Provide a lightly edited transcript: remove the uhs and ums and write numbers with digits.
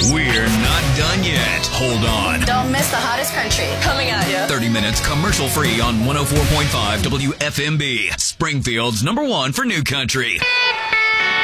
We're not done yet. Hold on. Don't miss the hottest country. Coming at you. 30 minutes commercial free on 104.5 WFMB. Springfield's #1 for new country.